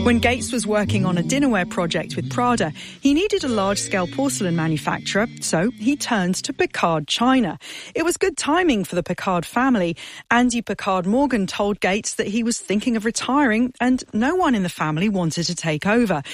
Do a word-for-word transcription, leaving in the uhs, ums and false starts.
When Gates was working on a dinnerware project with Prada, he needed a large-scale porcelain manufacturer, so he turned to Picard China. It was good timing for the Picard family. Andy Picard Morgan told Gates that he was thinking of retiring and no one in the family wanted to take over.